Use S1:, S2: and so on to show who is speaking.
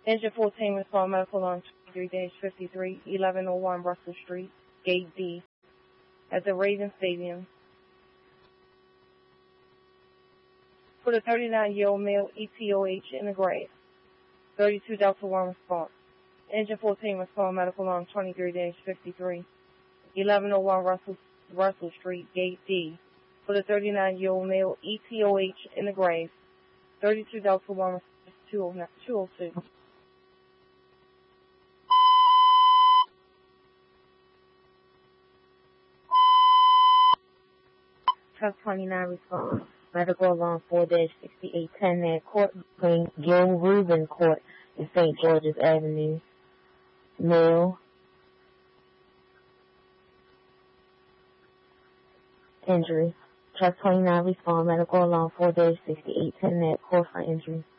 S1: Engine 14 respond medical line 23-53, 1101 Russell Street, Gate D, at the Raven Stadium. For the 39-year-old male, ETOH in the grave. 32 Delta 1 response. Engine 14 respond medical line 23-53, 1101 Russell Street, Gate D. For the 39-year-old male, ETOH in the grave. 32 Delta 1 202.
S2: Truck 29 response. Medical alarm 4-6810 at Court between Gil Rubin Court and St. George's Avenue. Male. Injury. Truck 29 respond. Medical alarm 4-6810 at Court for injury.